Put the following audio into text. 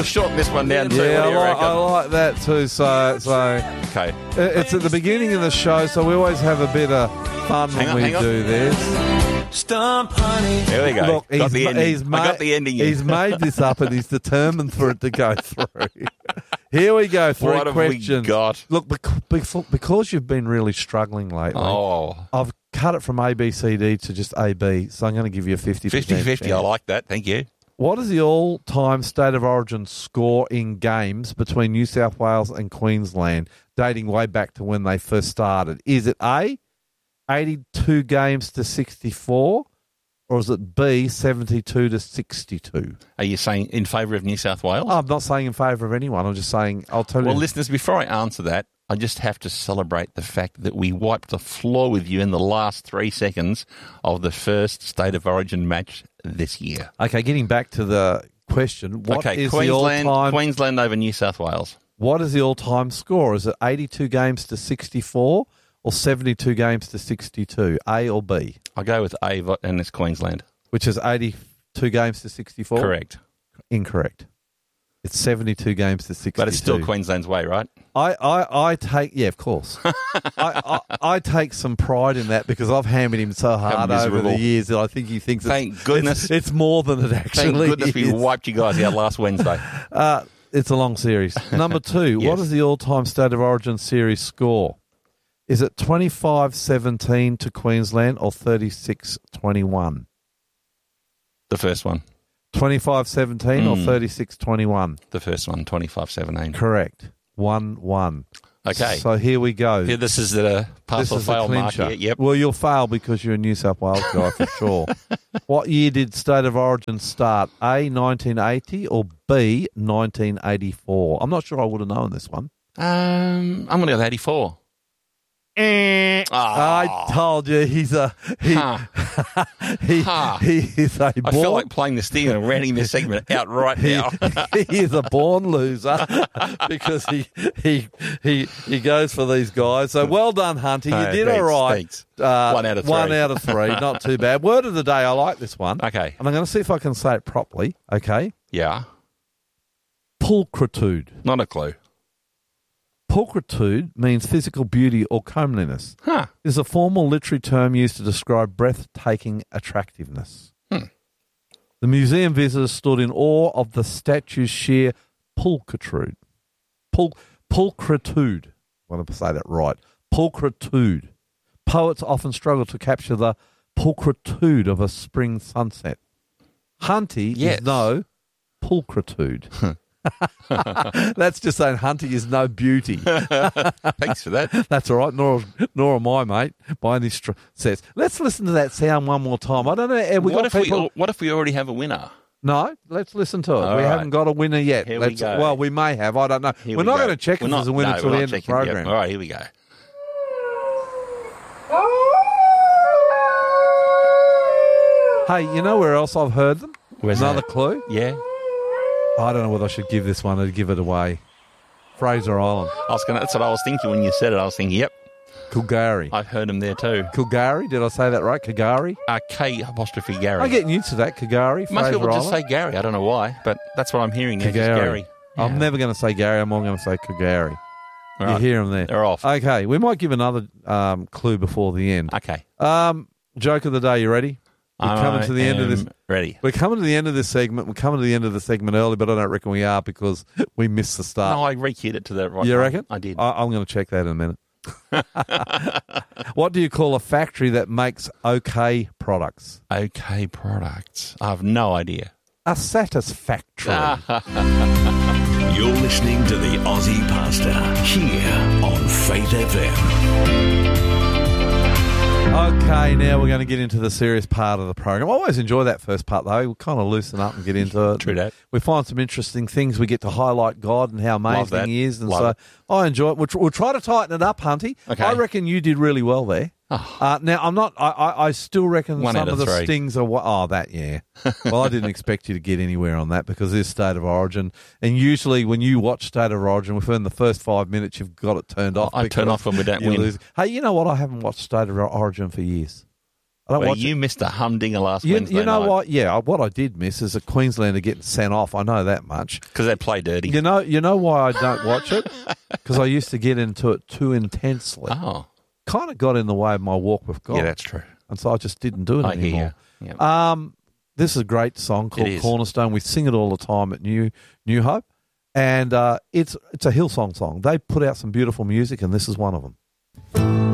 We'll shorten this one down too. Yeah, What do you reckon? I like that too. So Okay. it's at the beginning of the show, so we always have a bit of fun when we do this. Stump Honey. There we go. Look, got the ending. I got the ending in. He's made this up and he's determined for it to go through. Here we go. Three What have questions. we got? Look, because you've been really struggling lately, I've cut it from A, B, C, D to just A, B, so I'm going to give you a 50%. 50-50. I like that. Thank you. What is the all-time State of Origin score in games between New South Wales and Queensland, dating way back to when they first started? Is it A, 82 games to 64, or is it B, 72 to 62? Are you saying in favour of New South Wales? I'm not saying in favour of anyone. I'm just saying, I'll tell you. Well, listeners, before I answer that, I just have to celebrate the fact that we wiped the floor with you in the last 3 seconds of the first State of Origin match this year. Okay, getting back to the question, what is the all-time... Queensland over New South Wales. What is the all-time score? Is it 82 games to 64 or 72 games to 62? A or B? I'll go with A, and it's Queensland. Which is 82 games to 64? Correct. Incorrect. It's 72 games to 62. But it's still Queensland's way, right? I take, yeah, of course. I take some pride in that because I've hammered him so hard over the years that I think he thinks Thank goodness. It's more than it actually Thank goodness is. we wiped you guys out last Wednesday. It's a long series. Number 2, Yes. What is the all-time State of Origin series score? Is it 25-17 to Queensland or 36-21? The first one. 25-17 or 36-21? The first one, 25-17. Correct. 1-1. Okay. So here we go. Here, this is the pass or fail mark here. Yep. Well, you'll fail because you're a New South Wales guy for sure. What year did State of Origin start? A, 1980 or B, 1984? I'm not sure I would have known this one. I'm going to go with 84. I told you he's a he is a born, I feel like playing the sting and rounding this segment out right now. he is a born loser because he goes for these guys. So well done, Hunter. You did thanks, all right. Thanks. 1 out of 3. 1 out of 3. Not too bad. Word of the day. I like this one. Okay. And I'm going to see if I can say it properly. Okay. Yeah. Pulchritude. Not a clue. Pulchritude means physical beauty or comeliness. Huh. It is a formal literary term used to describe breathtaking attractiveness. The museum visitors stood in awe of the statue's sheer pulchritude. Pulchritude. I want to say that right. Pulchritude. Poets often struggle to capture the pulchritude of a spring sunset. Hunty is no pulchritude. That's just saying Hunty is no beauty. Thanks for that. That's all right. Nor am I, mate, by any sense. Let's listen to that sound one more time. I don't know. What if we already have a winner? No, let's listen to it. All we right. haven't got a winner yet. Here we go. Well, we may have. I don't know. We're not going to check if there's a winner until the end of the program. Yep. All right, here we go. Hey, you know where else I've heard them? Where's Another that? clue? Yeah. I don't know whether I should give this one or give it away. Fraser Island. That's what I was thinking when you said it. I was thinking, yep. Kilgary. I've heard him there too. Kilgary? Did I say that right? Kilgary? K''Gary. I'm getting used to that. Kilgary. Most Fraser people just Island. say Gary. I don't know why, but that's what I'm hearing now. Just Gary. I'm never going to say Gary. I'm all going to say Kilgary. All You right. hear them there. They're off. Okay, we might give another clue before the end. Okay. Joke of the day. You ready? We're coming to the end of this. Ready. We're coming to the end of this segment. We're coming to the end of the segment early, but I don't reckon we are because we missed the start. No, I re-keyed it to the right. You reckon? I did. I'm going to check that in a minute. What do you call a factory that makes OK products? OK products. I have no idea. A satisfactory. You're listening to the Aussie Pastor here on Faith FM. Okay, now we're going to get into the serious part of the program. I always enjoy that first part, though. We kind of loosen up and get into it. True that. We find some interesting things. We get to highlight God and how amazing He is. And Love so I enjoy it. We'll try to tighten it up, Hunty. Okay. I reckon you did really well there. Now, I'm not. I still reckon 1 some out of of the 3. stings are. Oh, that yeah. Well, I didn't expect you to get anywhere on that because this State of Origin, and usually when you watch State of Origin, within the first 5 minutes, you've got it turned off. I turn off when we don't win. Hey, you know what? I haven't watched State of Origin for years. I don't Well, watch you missed a humdinger last it. Wednesday You know night. what? Yeah, what I did miss is a Queenslander getting sent off. I know that much. Because they play dirty. You know why I don't watch it? Because I used to get into it too intensely. Oh, Kind of got in the way of my walk with God. yeah, that's true. And so I just didn't do it I anymore. hear you. This is a great song called It is. Cornerstone. We sing it all the time at New Hope. And it's a Hillsong song. They put out some beautiful music, and this is one of them.